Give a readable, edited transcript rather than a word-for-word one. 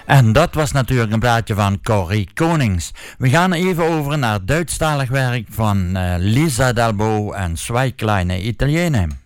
En dat was natuurlijk een plaatje van Corrie Konings. We gaan even over naar Duitsstalig werk van Lisa Dalbo en Zwei kleine Italienen.